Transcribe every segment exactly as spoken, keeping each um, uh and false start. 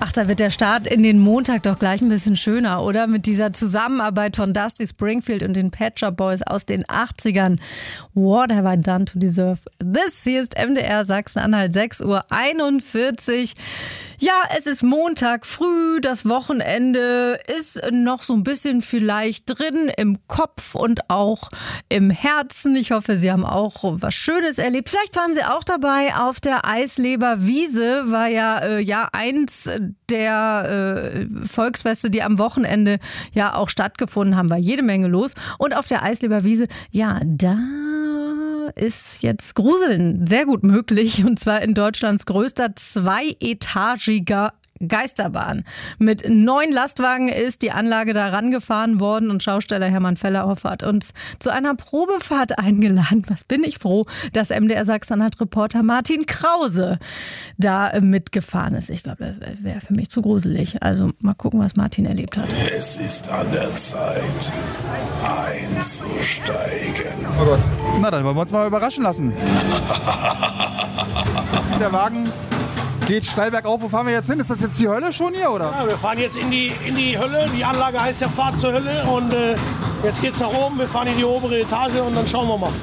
Ach, da wird der Start in den Montag doch gleich ein bisschen schöner, oder? Mit dieser Zusammenarbeit von Dusty Springfield und den Pet Shop Boys aus den achtzigern. What have I done to deserve this? Hier ist M D R Sachsen-Anhalt, sechs Uhr einundvierzig. Ja, es ist Montag früh, das Wochenende ist noch so ein bisschen vielleicht drin im Kopf und auch im Herzen. Ich hoffe, Sie haben auch was Schönes erlebt. Vielleicht waren Sie auch dabei auf der Eisleber Wiese, war ja, äh, ja eins der äh, Volksfeste, die am Wochenende ja auch stattgefunden haben, war jede Menge los. Und auf der Eisleber Wiese, ja, da ist jetzt Gruseln sehr gut möglich, und zwar in Deutschlands größter zweietagiger Geisterbahn. Mit neun Lastwagen ist die Anlage da rangefahren worden und Schausteller Hermann Fellerhoff hat uns zu einer Probefahrt eingeladen. Was bin ich froh, dass M D R Sachsen-Anhalt-Reporter Martin Krause da mitgefahren ist. Ich glaube, das wäre für mich zu gruselig. Also mal gucken, was Martin erlebt hat. Es ist an der Zeit, einzusteigen. Oh Gott. Na, dann wollen wir uns mal überraschen lassen. Der Wagen geht steil bergauf. Wo fahren wir jetzt hin? Ist das jetzt die Hölle schon hier, oder? Ja, wir fahren jetzt in die, in die Hölle. Die Anlage heißt ja Fahrt zur Hölle. Und äh, jetzt geht's nach oben. Wir fahren in die obere Etage und dann schauen wir mal.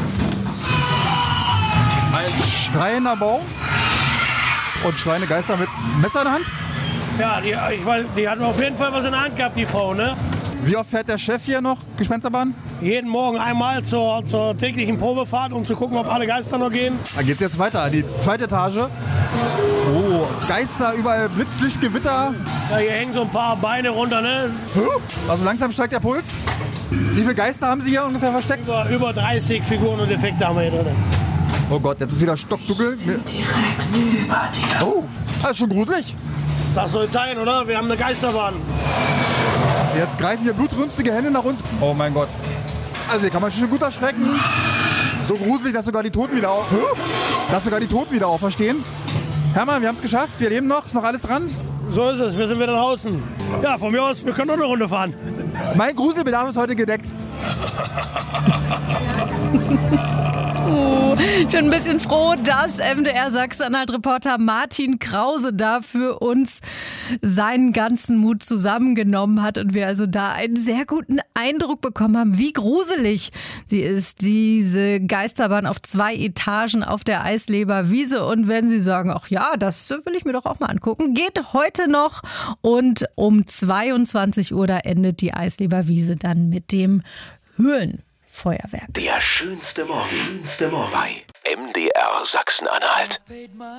Ein schreiender Baum und schreiende Geister mit Messer in der Hand. Ja, die, ich weiß, die hatten auf jeden Fall was in der Hand gehabt, die Frau, ne? Wie oft fährt der Chef hier noch Gespensterbahn? Jeden Morgen einmal zur, zur täglichen Probefahrt, um zu gucken, ob alle Geister noch gehen. Da geht's jetzt weiter, die zweite Etage. Oh, Geister, überall Blitzlicht, Gewitter. Ja, hier hängen so ein paar Beine runter, ne? Also langsam steigt der Puls. Wie viele Geister haben Sie hier ungefähr versteckt? Über, über dreißig Figuren und Effekte haben wir hier drin. Oh Gott, jetzt ist wieder stockdunkel. Direkt über dir. Oh, das ist schon gruselig. Das soll sein, oder? Wir haben eine Geisterbahn. Jetzt greifen hier blutrünstige Hände nach uns. Oh mein Gott. Also hier kann man schon gut erschrecken. So gruselig, dass sogar die Toten wieder auf, dass sogar die Toten wieder auferstehen. Hermann, wir haben es geschafft. Wir leben noch. Ist noch alles dran? So ist es. Wir sind wieder draußen. Ja, von mir aus, wir können noch eine Runde fahren. Mein Gruselbedarf ist heute gedeckt. Ich bin ein bisschen froh, dass M D R Sachsen-Anhalt-Reporter Martin Krause da für uns seinen ganzen Mut zusammengenommen hat und wir also da einen sehr guten Eindruck bekommen haben, wie gruselig sie ist, diese Geisterbahn auf zwei Etagen auf der Eisleber Wiese. Und wenn Sie sagen, ach ja, das will ich mir doch auch mal angucken, geht heute noch, und um zweiundzwanzig Uhr, da endet die Eisleber Wiese dann mit dem Höhlenfeuerwerk. Der schönste Morgen bei M D R Sachsen-Anhalt.